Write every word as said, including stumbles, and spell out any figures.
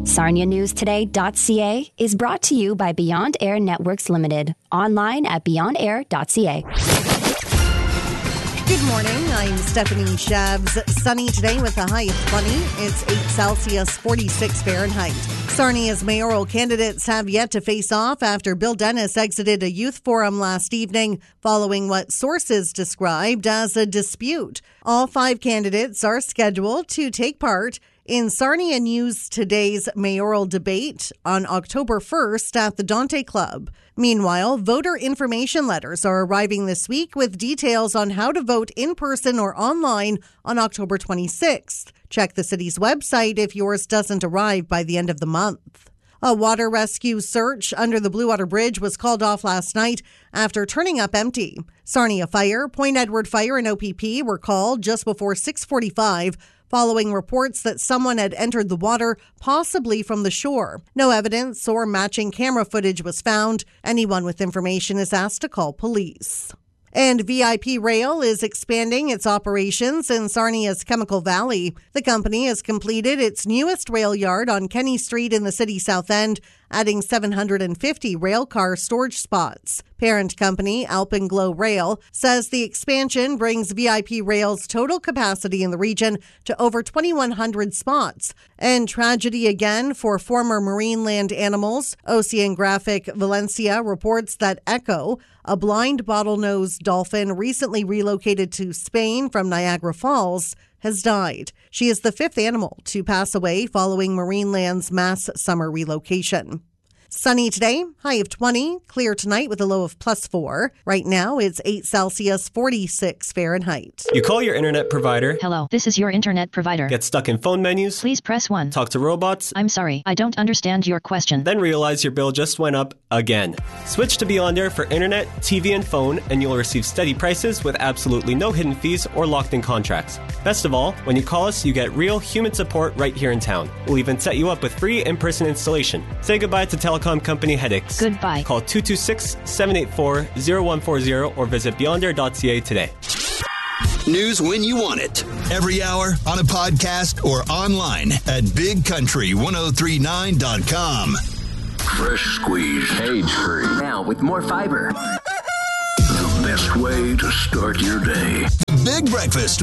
Sarnia News Today dot c a is brought to you by Beyond Air Networks Limited. Online at beyond air dot c a. Good morning. I'm Stephanie Shabs. Sunny today with a high of twenty. It's eight Celsius, forty-six Fahrenheit. Sarnia's mayoral candidates have yet to face off after Bill Dennis exited a youth forum last evening following what sources described as a dispute. All five candidates are scheduled to take part in Sarnia News Today's mayoral debate on October first at the Dante Club. Meanwhile, voter information letters are arriving this week with details on how to vote in person or online on October twenty-sixth. Check the city's website if yours doesn't arrive by the end of the month. A water rescue search under the Blue Water Bridge was called off last night after turning up empty. Sarnia Fire, Point Edward Fire, and O P P were called just before six forty-five following reports that someone had entered the water, possibly from the shore. No evidence or matching camera footage was found. Anyone with information is asked to call police. And V I P Rail is expanding its operations in Sarnia's Chemical Valley. The company has completed its newest rail yard on Kenny Street in the city's south end, adding seven hundred fifty rail car storage spots. Parent company Alpenglow Rail says the expansion brings V I P Rail's total capacity in the region to over twenty-one hundred spots. And tragedy again for former marine land animals. Oceanographic Valencia reports that Echo, a blind bottlenose dolphin recently relocated to Spain from Niagara Falls, has died. She is the fifth animal to pass away following Marineland's mass summer relocation. Sunny today, high of twenty. Clear tonight with a low of plus four. Right now, it's eight Celsius, forty-six Fahrenheit. You call your internet provider. Hello, this is your internet provider. Get stuck in phone menus. Please press one. Talk to robots. I'm sorry, I don't understand your question. Then realize your bill just went up again. Switch to Beyond Air for internet, T V, and phone, and you'll receive steady prices with absolutely no hidden fees or locked-in contracts. Best of all, when you call us, you get real human support right here in town. We'll even set you up with free in-person installation. Say goodbye to telecom company headaches. Goodbye. Call two two six, seven eight four, zero one four zero or visit beyond air dot c a today. News when you want it. Every hour on a podcast or online at big country ten thirty-nine dot com. Fresh squeeze. Cage-free. Now with more fiber. The best way to start your day. Big Breakfast